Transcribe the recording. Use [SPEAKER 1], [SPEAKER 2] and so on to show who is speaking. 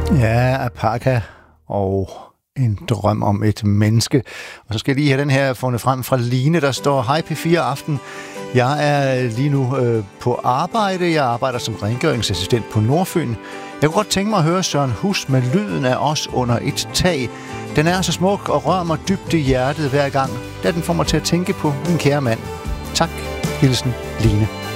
[SPEAKER 1] Ja, alpaka og en drøm om et menneske. Og så skal jeg lige have den her fundet frem fra Line, der står: Hej P4 Aften. Jeg er lige nu på arbejde. Jeg arbejder som rengøringsassistent på Nordfyn. Jeg kunne godt tænke mig at høre Søren Hus med Lyden af os under et tag. Den er så smuk og rører mig dybt i hjertet hver gang, da den får mig til at tænke på min kære mand. Tak. Hilsen, Line.